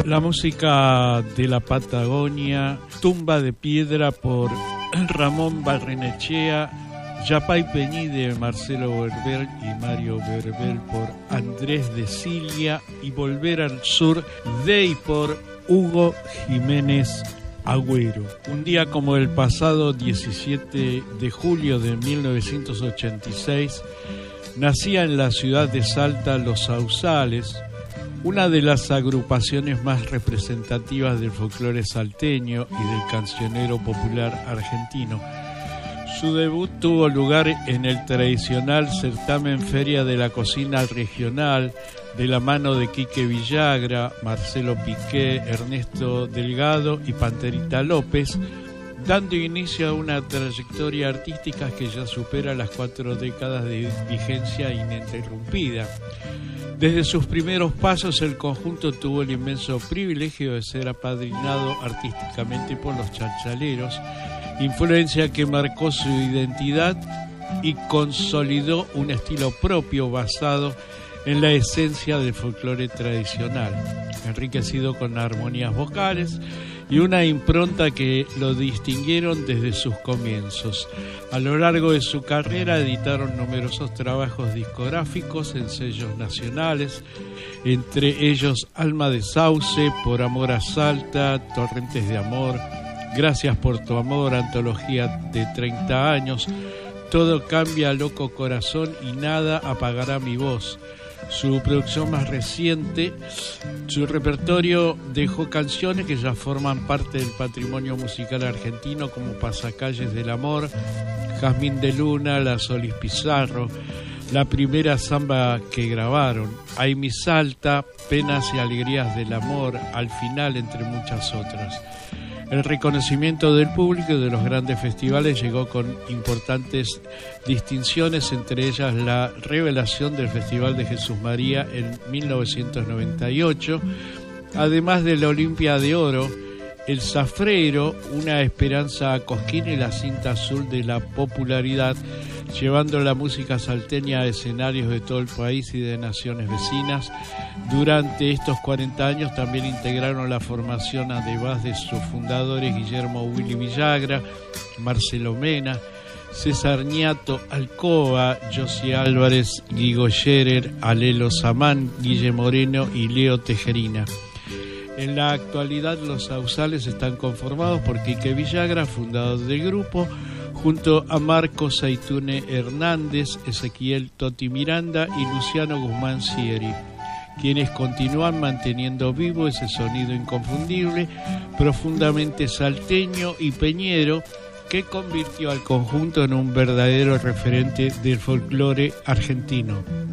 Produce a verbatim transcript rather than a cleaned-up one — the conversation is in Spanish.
La música de la Patagonia, Tumba de Piedra por Ramón Barrenechea, Yapay Peñí de Marcelo Verbel y Mario Verbel por Andrés de Cilia y Volver al Sur de y por Hugo Jiménez Agüero. Un día como el pasado diecisiete de julio de mil novecientos ochenta y seis, nacía en la ciudad de Salta Los Sausales, una de las agrupaciones más representativas del folclore salteño y del cancionero popular argentino. Su debut tuvo lugar en el tradicional certamen Feria de la Cocina Regional, de la mano de Quique Villagra, Marcelo Piqué, Ernesto Delgado y Panterita López, dando inicio a una trayectoria artística que ya supera las cuatro décadas de vigencia ininterrumpida. Desde sus primeros pasos, el conjunto tuvo el inmenso privilegio de ser apadrinado artísticamente por los Chalchaleros, influencia que marcó su identidad y consolidó un estilo propio basado en la esencia del folclore tradicional, enriquecido con armonías vocales y una impronta que lo distinguieron desde sus comienzos. A lo largo de su carrera editaron numerosos trabajos discográficos en sellos nacionales, entre ellos Alma de Sauce, Por Amor a Salta, Torrentes de Amor, Gracias por tu Amor, antología de treinta años, Todo cambia, Loco Corazón y Nada apagará mi voz. Su producción más reciente, su repertorio dejó canciones que ya forman parte del patrimonio musical argentino, como Pasacalles del Amor, Jazmín de Luna, La Solis Pizarro, la primera samba que grabaron, Ay mi Salta, Penas y Alegrías del Amor, Al Final, entre muchas otras. El reconocimiento del público y de los grandes festivales llegó con importantes distinciones, entre ellas la revelación del Festival de Jesús María en mil novecientos noventa y ocho, además de la Olimpia de Oro, el Zafrero, Una Esperanza a Cosquín y la cinta azul de la popularidad, llevando la música salteña a escenarios de todo el país y de naciones vecinas. Durante estos cuarenta años también integraron la formación además de sus fundadores Guillermo Willy Villagra, Marcelo Mena, César Ñato Alcoba, Josie Álvarez, Guigo Scherer, Alelo Samán, Guille Moreno y Leo Tejerina. En la actualidad los Sausales están conformados por Quique Villagra, fundador del grupo, junto a Marcos Zaitune Hernández, Ezequiel Toti Miranda y Luciano Guzmán Sieri, quienes continúan manteniendo vivo ese sonido inconfundible, profundamente salteño y peñero, que convirtió al conjunto en un verdadero referente del folclore argentino.